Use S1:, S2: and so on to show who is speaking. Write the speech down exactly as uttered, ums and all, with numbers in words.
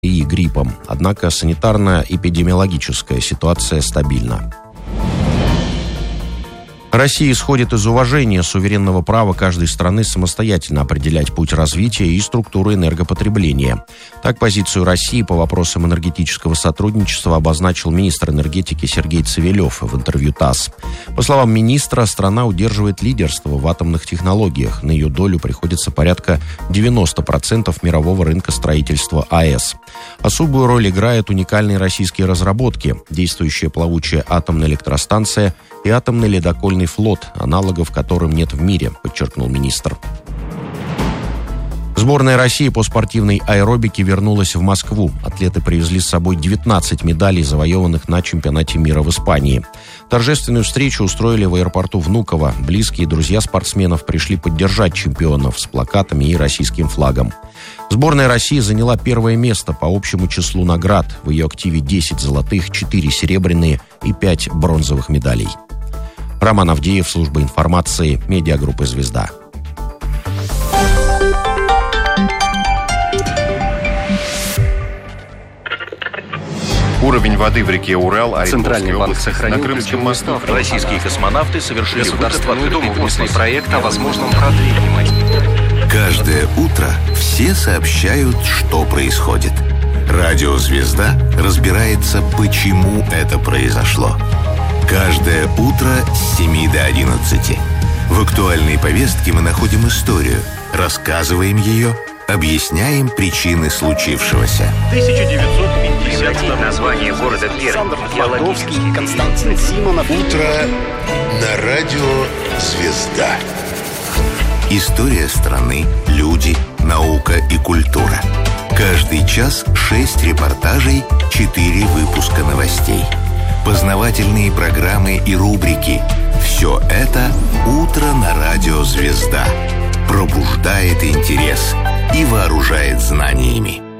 S1: и гриппом. Однако санитарно-эпидемиологическая ситуация стабильна. Россия исходит из уважения суверенного права каждой страны самостоятельно определять путь развития и структуру энергопотребления. Так, позицию России по вопросам энергетического сотрудничества обозначил министр энергетики Сергей Цивилев в интервью ТАСС. По словам министра, страна удерживает лидерство в атомных технологиях. На ее долю приходится порядка девяносто процентов мирового рынка строительства АЭС. Особую роль играют уникальные российские разработки, действующая плавучая атомная электростанция и атомный ледокольный флот, аналогов которым нет в мире, подчеркнул министр. Сборная России по спортивной аэробике вернулась в Москву. Атлеты привезли с собой девятнадцать медалей, завоеванных на чемпионате мира в Испании. Торжественную встречу устроили в аэропорту Внуково. Близкие и друзья спортсменов пришли поддержать чемпионов с плакатами и российским флагом. Сборная России заняла первое место по общему числу наград. В ее активе десять золотых, четыре серебряные и пять бронзовых медалей. Роман Авдеев, служба информации, медиагруппы «Звезда».
S2: Уровень воды в реке Урал,
S3: Центральный банк сохранил
S2: на Крымском мосту.
S4: Российские космонавты совершили
S3: Государственную Думу внесли проект о возможном продлении.
S5: Каждое утро все сообщают, что происходит. Радио «Звезда» разбирается, почему это произошло. Каждое утро с семи до одиннадцати. В актуальной повестке мы находим историю, рассказываем ее, объясняем причины случившегося.
S4: тысяча девятьсот пятьдесят
S3: Название города Пермь. Геологический.
S6: Константин Симонов.
S5: Утро на радио «Звезда». История страны, люди, наука и культура. Каждый час шесть репортажей, четыре выпуска новостей. Познавательные программы и рубрики. Все это «Утро на радио «Звезда». Пробуждает интерес и вооружает знаниями.